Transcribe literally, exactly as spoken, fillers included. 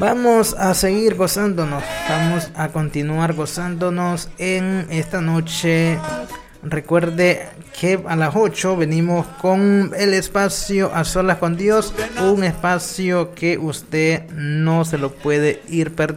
Vamos a seguir gozándonos, vamos a continuar gozándonos en esta noche. Recuerde que a las ocho venimos con el espacio A Solas con Dios, un espacio que usted no se lo puede ir perdiendo.